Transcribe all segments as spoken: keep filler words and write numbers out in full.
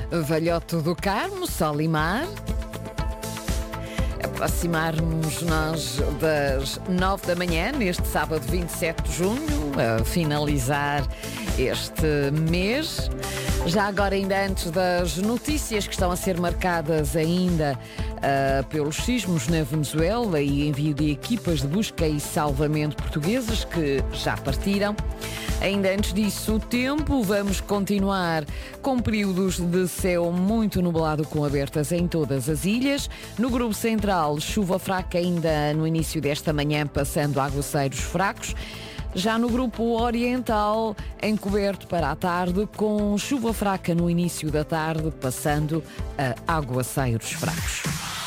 Velhote do Carmo, Sol e Mar. Aproximarmos-nos das nove da manhã, neste sábado vinte e sete de junho, a finalizar este mês. Já agora, ainda antes das notícias que estão a ser marcadas ainda uh, pelos sismos na Venezuela e envio de equipas de busca e salvamento portuguesas que já partiram. Ainda antes disso, o tempo, vamos continuar com períodos de céu muito nublado com abertas em todas as ilhas. No grupo central, chuva fraca ainda no início desta manhã, passando a aguaceiros fracos. Já no grupo oriental, encoberto para a tarde, com chuva fraca no início da tarde, passando a aguaceiros fracos.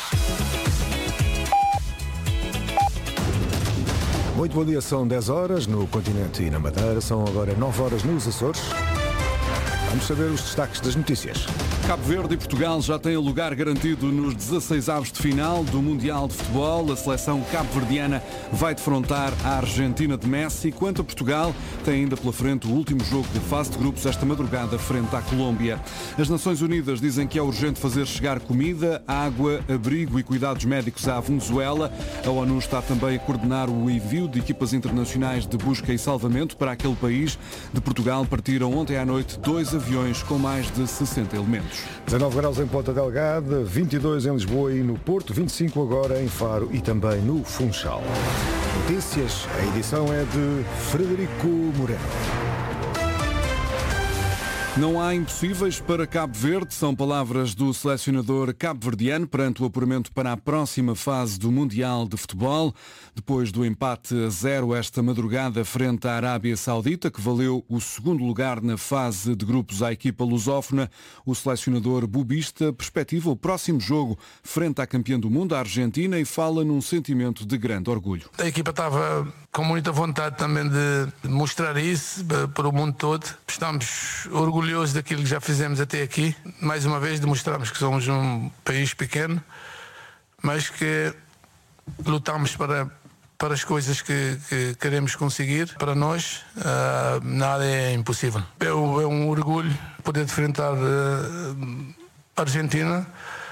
Muito bom dia, são dez horas no continente e na Madeira, são agora nove horas nos Açores. Vamos saber os destaques das notícias. Cabo Verde e Portugal já têm lugar garantido nos dezasseis avos de final do Mundial de Futebol. A seleção cabo-verdiana vai defrontar a Argentina de Messi. Quanto a Portugal, tem ainda pela frente o último jogo de fase de grupos esta madrugada frente à Colômbia. As Nações Unidas dizem que é urgente fazer chegar comida, água, abrigo e cuidados médicos à Venezuela. A ONU está também a coordenar o envio de equipas internacionais de busca e salvamento para aquele país. De Portugal partiram ontem à noite dois aviões com mais de sessenta elementos. dezanove graus em Ponta Delgada, vinte e dois em Lisboa e no Porto, vinte e cinco agora em Faro e também no Funchal. Notícias, a edição é de Frederico Moreno. Não há impossíveis para Cabo Verde, são palavras do selecionador cabo-verdiano perante o apuramento para a próxima fase do Mundial de Futebol. Depois do empate a zero esta madrugada frente à Arábia Saudita, que valeu o segundo lugar na fase de grupos à equipa lusófona, o selecionador bubista perspectiva o próximo jogo frente à campeã do mundo, a Argentina, e fala num sentimento de grande orgulho. A equipa estava com muita vontade também de mostrar isso para o mundo todo. Estamos orgulhosos daquilo que já fizemos até aqui. Mais uma vez demonstramos que somos um país pequeno, mas que lutamos para, para as coisas que, que queremos conseguir. Para nós, uh, nada é impossível. É, é um orgulho poder enfrentar uh, a Argentina,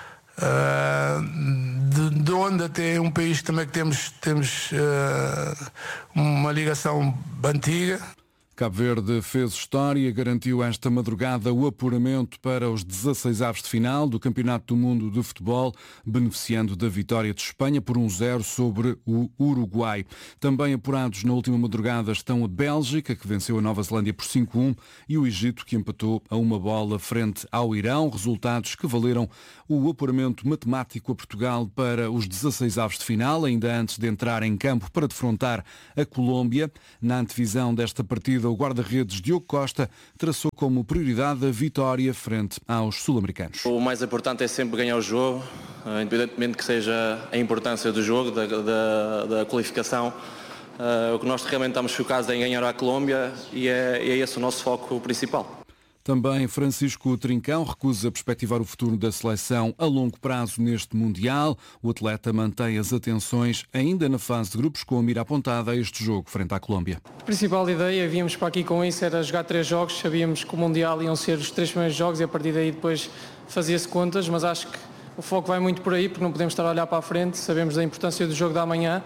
uh, de, de onde até é um país também que temos, temos uh, uma ligação antiga. Cabo Verde fez história, garantiu esta madrugada o apuramento para os dezasseis avos de final do Campeonato do Mundo de Futebol, beneficiando da vitória de Espanha por um zero sobre o Uruguai. Também apurados na última madrugada estão a Bélgica, que venceu a Nova Zelândia por cinco a um, e o Egito, que empatou a uma bola frente ao Irão, resultados que valeram o apuramento matemático a Portugal para os dezasseis avos de final, ainda antes de entrar em campo para defrontar a Colômbia. Na antevisão desta partida, o guarda-redes Diogo Costa traçou como prioridade a vitória frente aos sul-americanos. O mais importante é sempre ganhar o jogo, independentemente que seja a importância do jogo, da, da, da qualificação. Uh, o que nós realmente estamos focados é em ganhar a Colômbia e é, é esse o nosso foco principal. Também Francisco Trincão recusa perspectivar o futuro da seleção a longo prazo neste Mundial. O atleta mantém as atenções ainda na fase de grupos, com a mira apontada a este jogo frente à Colômbia. A principal ideia, víamos para aqui com isso, era jogar três jogos. Sabíamos que o Mundial iam ser os três primeiros jogos e a partir daí depois fazia-se contas, mas acho que o foco vai muito por aí, porque não podemos estar a olhar para a frente. Sabemos da importância do jogo da manhã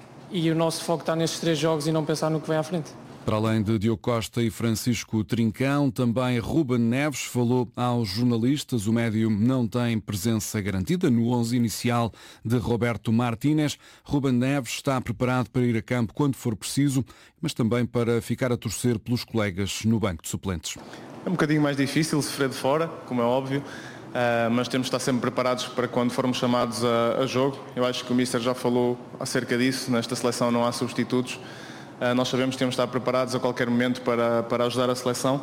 e o nosso foco está nestes três jogos e não pensar no que vem à frente. Para além de Diogo Costa e Francisco Trincão, também Ruben Neves falou aos jornalistas. O médio não tem presença garantida no onze inicial de Roberto Martínez. Ruben Neves está preparado para ir a campo quando for preciso, mas também para ficar a torcer pelos colegas no banco de suplentes. É um bocadinho mais difícil sofrer de fora, como é óbvio, uh, mas temos de estar sempre preparados para quando formos chamados a, a jogo. Eu acho que o Mister já falou acerca disso. Nesta seleção não há substitutos. Uh, nós sabemos que temos de estar preparados a qualquer momento para, para ajudar a seleção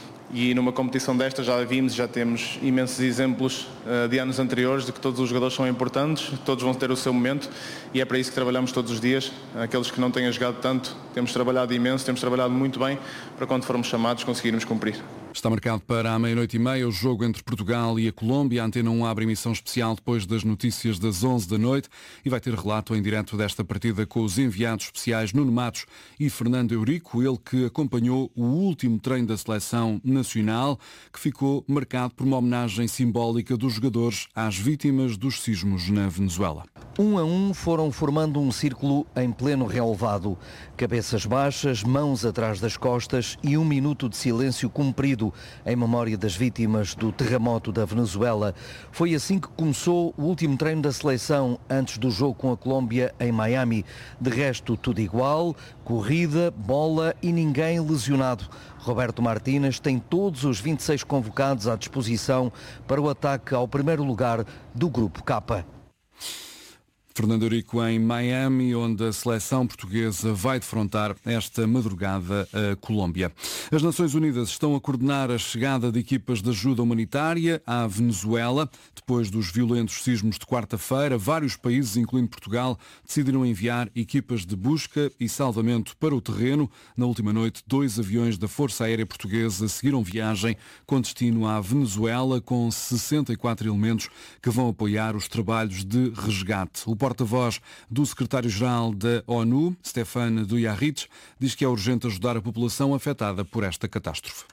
e numa competição desta já vimos, já temos imensos exemplos uh, de anos anteriores de que todos os jogadores são importantes, todos vão ter o seu momento e é para isso que trabalhamos todos os dias. Aqueles que não tenham jogado tanto, temos trabalhado imenso, temos trabalhado muito bem para quando formos chamados conseguirmos cumprir. Está marcado para a meia-noite e meia o jogo entre Portugal e a Colômbia. A Antena um abre emissão especial depois das notícias das onze da noite e vai ter relato em direto desta partida com os enviados especiais Nuno Matos e Fernando Eurico, ele que acompanhou o último treino da seleção nacional, que ficou marcado por uma homenagem simbólica dos jogadores às vítimas dos sismos na Venezuela. Um a um foram formando um círculo em pleno relevado. Cabeças baixas, mãos atrás das costas e um minuto de silêncio cumprido em memória das vítimas do terremoto da Venezuela. Foi assim que começou o último treino da seleção antes do jogo com a Colômbia em Miami. De resto, tudo igual, corrida, bola e ninguém lesionado. Roberto Martínez tem todos os vinte e seis convocados à disposição para o ataque ao primeiro lugar do Grupo K. Fernando Eurico em Miami, onde a seleção portuguesa vai defrontar esta madrugada a Colômbia. As Nações Unidas estão a coordenar a chegada de equipas de ajuda humanitária à Venezuela. Depois dos violentos sismos de quarta-feira, vários países, incluindo Portugal, decidiram enviar equipas de busca e salvamento para o terreno. Na última noite, dois aviões da Força Aérea Portuguesa seguiram viagem com destino à Venezuela, com sessenta e quatro elementos que vão apoiar os trabalhos de resgate. O porta-voz do secretário-geral da ONU, Stefan Dujarric, diz que é urgente ajudar a população afetada por esta catástrofe.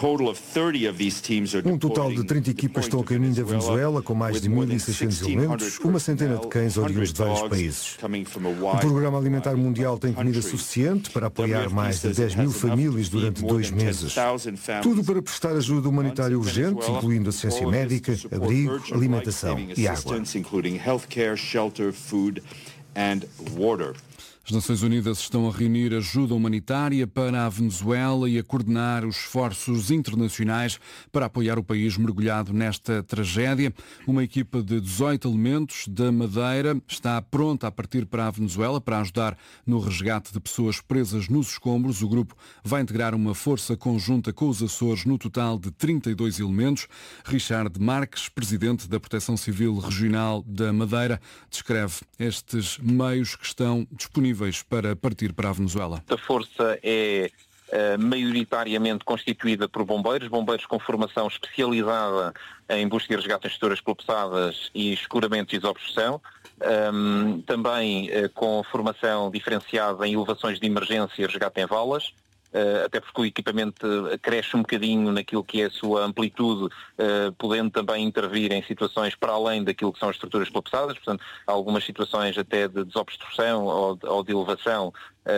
Um total de trinta equipas estão a caminho da Venezuela, com mais de mil e seiscentos elementos, uma centena de cães oriundos de vários países. O Programa Alimentar Mundial tem comida suficiente para apoiar mais de dez mil famílias durante dois meses. Tudo para prestar ajuda humanitária urgente, incluindo assistência médica, abrigo, alimentação e água. Food and water. As Nações Unidas estão a reunir ajuda humanitária para a Venezuela e a coordenar os esforços internacionais para apoiar o país mergulhado nesta tragédia. Uma equipa de dezoito elementos da Madeira está pronta a partir para a Venezuela para ajudar no resgate de pessoas presas nos escombros. O grupo vai integrar uma força conjunta com os Açores no total de trinta e dois elementos. Richard Marques, presidente da Proteção Civil Regional da Madeira, descreve estes meios que estão disponíveis para partir para a Venezuela. A força é uh, maioritariamente constituída por bombeiros, bombeiros com formação especializada em busca e resgate em estruturas colapsadas e escuramentos e desobstrução, um, também uh, com formação diferenciada em elevações de emergência e resgate em valas, Uh, até porque o equipamento cresce um bocadinho naquilo que é a sua amplitude, uh, podendo também intervir em situações para além daquilo que são as estruturas colapsadas, portanto, há algumas situações até de desobstrução ou de, ou de elevação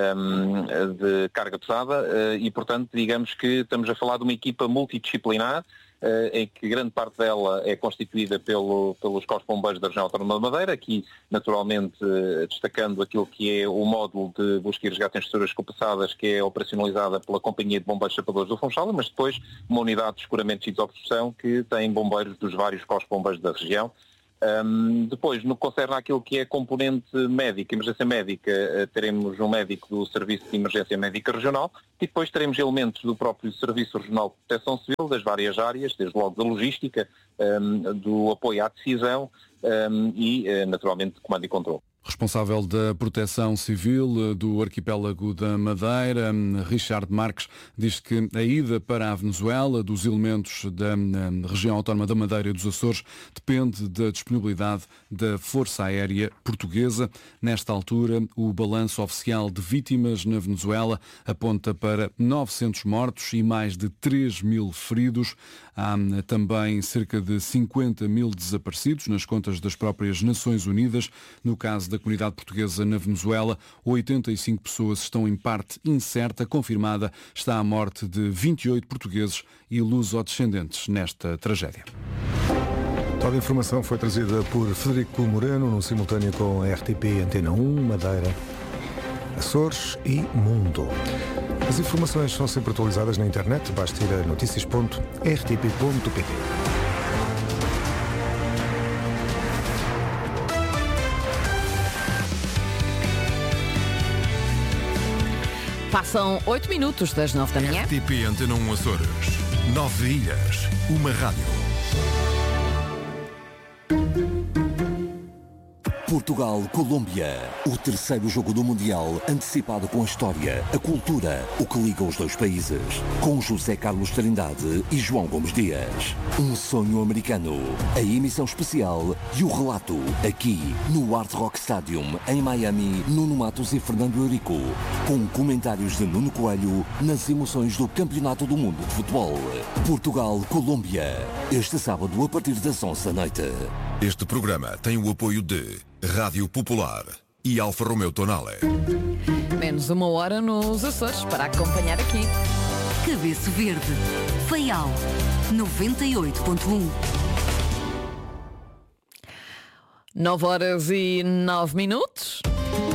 um, de carga pesada uh, e, portanto, digamos que estamos a falar de uma equipa multidisciplinar, Uh, em que grande parte dela é constituída pelo, pelos Corpos de Bombeiros da Região Autónoma da Madeira, aqui naturalmente uh, destacando aquilo que é o módulo de busca e resgate em estruturas colapsadas, que é operacionalizada pela Companhia de Bombeiros Chapadores do Funchal, mas depois uma unidade de escuramentos e desobstrução que tem bombeiros dos vários Corpos de Bombeiros da região. Um, depois, no que concerne àquilo que é componente médica, emergência médica, uh, teremos um médico do Serviço de Emergência Médica Regional e depois teremos elementos do próprio Serviço Regional de Proteção Civil, das várias áreas, desde logo da logística, um, do apoio à decisão um, e, uh, naturalmente, de comando e controle. Responsável da Proteção Civil do Arquipélago da Madeira, Richard Marques, diz que a ida para a Venezuela dos elementos da região autónoma da Madeira e dos Açores depende da disponibilidade da Força Aérea Portuguesa. Nesta altura, o balanço oficial de vítimas na Venezuela aponta para novecentos mortos e mais de três mil feridos. Há também cerca de cinquenta mil desaparecidos nas contas das próprias Nações Unidas. No caso da comunidade portuguesa na Venezuela, oitenta e cinco pessoas estão em parte incerta. Confirmada está a morte de vinte e oito portugueses e luso-descendentes nesta tragédia. Toda a informação foi trazida por Frederico Moreno, num simultâneo com a R T P Antena um, Madeira, Açores e Mundo. As informações são sempre atualizadas na internet, basta ir a notícias ponto r t p ponto p t. Passam oito minutos das nove da manhã. R T P Antena um Açores. Nove ilhas, uma rádio. Portugal-Colômbia. O terceiro jogo do Mundial, antecipado com a história, a cultura, o que liga os dois países. Com José Carlos Trindade e João Gomes Dias. Um sonho americano. A emissão especial e o relato. Aqui, no Hard Rock Stadium, em Miami, Nuno Matos e Fernando Eurico. Com comentários de Nuno Coelho nas emoções do Campeonato do Mundo de Futebol. Portugal-Colômbia. Este sábado, a partir das onze da noite. Este programa tem o apoio de Rádio Popular e Alfa Romeo Tonale. Menos uma hora nos Açores para acompanhar aqui. Cabeça Verde. Faial. noventa e oito ponto um. nove horas e nove minutos.